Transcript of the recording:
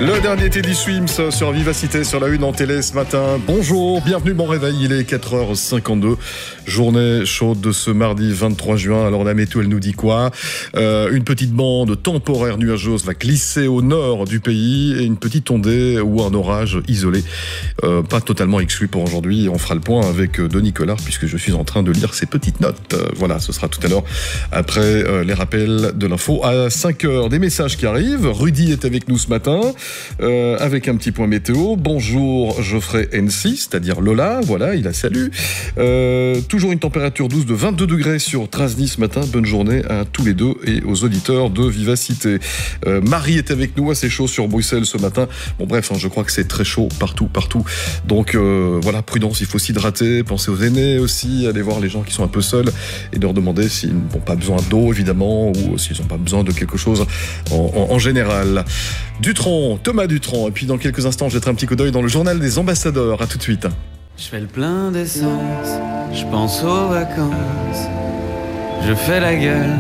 Le dernier Teddy Swims sur Vivacité, sur la une en télé ce matin. Bonjour, bienvenue, bon réveil, il est 4h52. Journée chaude de ce mardi 23 juin. Alors la météo, elle nous dit quoi? Une petite bande temporaire nuageuse va glisser au nord du pays et une petite ondée ou un orage isolé. Pas totalement exclu pour aujourd'hui. On fera le point avec Denis Collard puisque je suis en train de lire ses petites notes. Voilà, ce sera tout à l'heure après les rappels de l'info à 5h. Des messages qui arrivent. Rudy est avec nous ce matin. Avec un petit point météo. Bonjour Geoffrey NC, c'est-à-dire Lola, voilà, il a salut. Toujours une température douce de 22 degrés sur Trasny ce matin. Bonne journée à tous les deux et aux auditeurs de Vivacité. Marie est avec nous, assez chaud sur Bruxelles ce matin. Bon bref, je crois que c'est très chaud partout. Donc voilà, prudence, il faut s'hydrater, penser aux aînés aussi, aller voir les gens qui sont un peu seuls et leur demander s'ils n'ont pas besoin d'eau évidemment ou s'ils n'ont pas besoin de quelque chose en général. Dutronc, Thomas Dutronc, et puis dans quelques instants, je jetterai un petit coup d'œil dans le journal des ambassadeurs. À tout de suite. Je fais le plein d'essence, je pense aux vacances, je fais la gueule